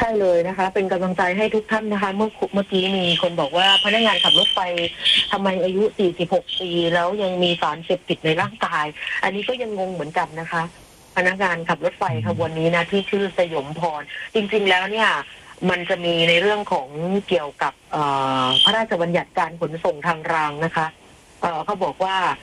ช่เลยนะคะเป็นกำลังใจให้ทุกท่านนะคะเมื่อกี้มีคนบอกว่าพนักงานขับรถไฟทำไมอายุ46 ปีแล้วยังมีสารเสพติดในร่างกายอันนี้ก็ยังงงเหมือนกันนะคะพนักงานขับรถไฟขบวนนี้นะที่ชื่อสยมพรจริงๆแล้วเนี่ยมันจะมีในเรื่องของเกี่ยวกับพระราชบัญญัติการขนส่งทางรางนะคะเขาบอกว่า